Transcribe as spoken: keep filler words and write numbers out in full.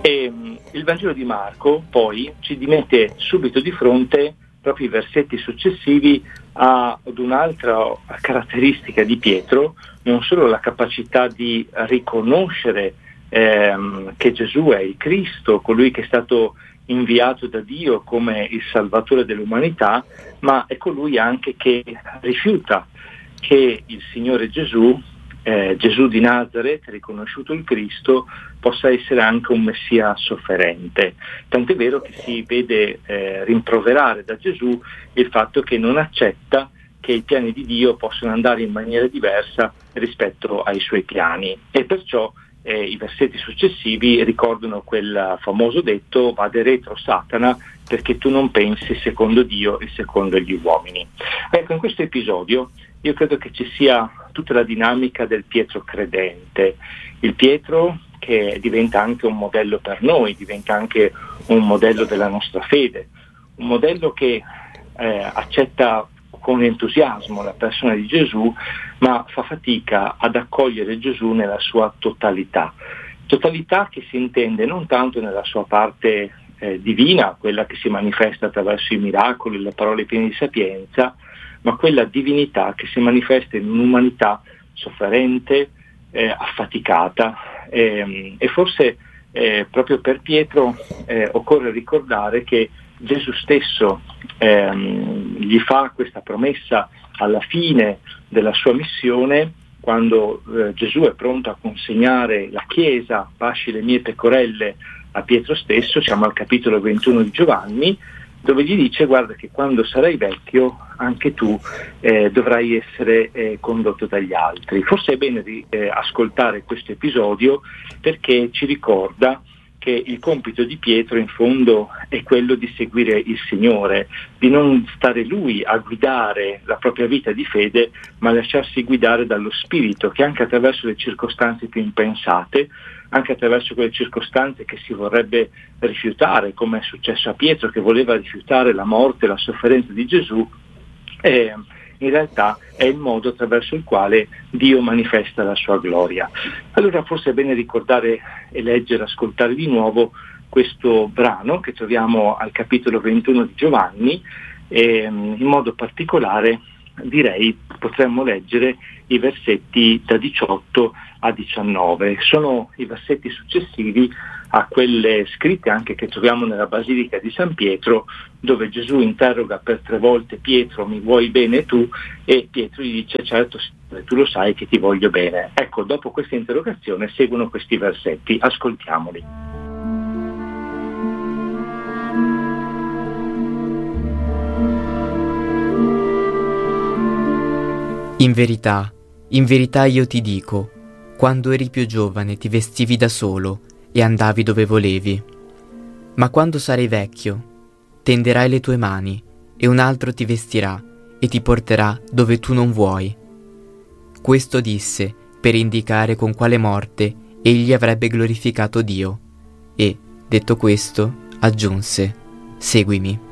E mh, il Vangelo di Marco poi ci mette subito di fronte, proprio i versetti successivi, a, ad un'altra caratteristica di Pietro, non solo la capacità di riconoscere ehm, che Gesù è il Cristo, colui che è stato inviato da Dio come il Salvatore dell'umanità, ma è colui anche che rifiuta che il Signore Gesù, eh, Gesù di Nazaret, riconosciuto il Cristo, possa essere anche un Messia sofferente. Tant'è vero che si vede eh, rimproverare da Gesù il fatto che non accetta che i piani di Dio possono andare in maniera diversa rispetto ai suoi piani, e perciò eh, i versetti successivi ricordano quel famoso detto: vade retro Satana, perché tu non pensi secondo Dio e secondo gli uomini. Ecco, in questo episodio io credo che ci sia tutta la dinamica del Pietro credente, il Pietro che diventa anche un modello per noi, diventa anche un modello della nostra fede, un modello che eh, accetta con entusiasmo la persona di Gesù, ma fa fatica ad accogliere Gesù nella sua totalità. Totalità che si intende non tanto nella sua parte eh, divina, quella che si manifesta attraverso i miracoli, le parole piene di sapienza, ma quella divinità che si manifesta in un'umanità sofferente, eh, affaticata, ehm, e forse eh, proprio per Pietro eh, occorre ricordare che Gesù stesso ehm, gli fa questa promessa alla fine della sua missione, quando eh, Gesù è pronto a consegnare la Chiesa, pasci le mie pecorelle, a Pietro stesso. Siamo al capitolo ventuno di Giovanni, dove gli dice: guarda che quando sarai vecchio anche tu eh, dovrai essere eh, condotto dagli altri. Forse è bene di, eh, ascoltare questo episodio, perché ci ricorda che il compito di Pietro in fondo è quello di seguire il Signore, di non stare lui a guidare la propria vita di fede, ma lasciarsi guidare dallo Spirito, che anche attraverso le circostanze più impensate, anche attraverso quelle circostanze che si vorrebbe rifiutare, come è successo a Pietro, che voleva rifiutare la morte e la sofferenza di Gesù, eh, in realtà è il modo attraverso il quale Dio manifesta la sua gloria. Allora forse è bene ricordare e leggere, ascoltare di nuovo questo brano che troviamo al capitolo ventuno di Giovanni, e in modo particolare direi potremmo leggere i versetti da diciotto a diciannove. Sono i versetti successivi a quelle scritte anche che troviamo nella Basilica di San Pietro, dove Gesù interroga per tre volte Pietro: mi vuoi bene tu? E Pietro gli dice: certo, tu lo sai che ti voglio bene. Ecco, dopo questa interrogazione seguono questi versetti, ascoltiamoli. In verità, in verità io ti dico, quando eri più giovane ti vestivi da solo e andavi dove volevi. Ma quando sarai vecchio, tenderai le tue mani e un altro ti vestirà e ti porterà dove tu non vuoi. Questo disse per indicare con quale morte egli avrebbe glorificato Dio. E, detto questo, aggiunse: seguimi.